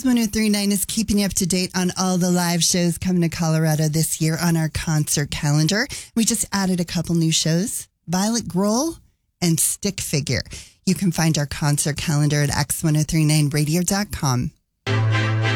X1039 is keeping you up to date on all the live shows coming to Colorado this year on our concert calendar. We just added a couple new shows, Violet Grohl and Stick Figure. You can find our concert calendar at x1039radio.com.